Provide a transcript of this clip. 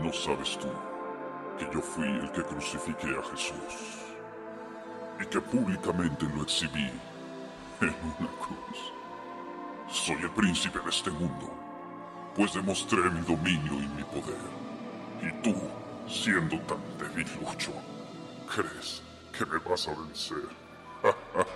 ¿No sabes tú que yo fui el que crucifiqué a Jesús y que públicamente lo exhibí en una cruz? Soy el príncipe de este mundo, pues demostré mi dominio y mi poder. Y tú, siendo tan debilucho, ¿crees que me vas a vencer?